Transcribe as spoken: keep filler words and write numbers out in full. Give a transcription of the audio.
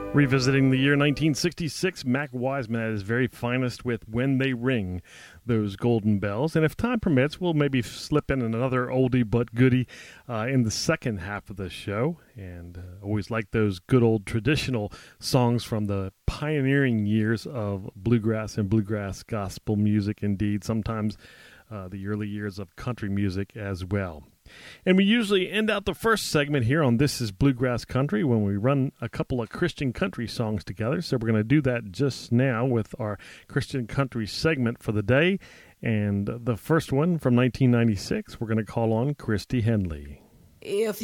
Revisiting the year nineteen sixty-six, Mac Wiseman at his very finest with When They Ring, those golden bells. And if time permits, we'll maybe slip in another oldie but goodie uh, in the second half of the show. And uh, always like those good old traditional songs from the pioneering years of bluegrass and bluegrass gospel music indeed. Sometimes uh, the early years of country music as well. And we usually end out the first segment here on This is Bluegrass Country when we run a couple of Christian country songs together. So we're going to do that just now with our Christian country segment for the day. And the first one from nineteen ninety-six, we're going to call on Christy Henley. If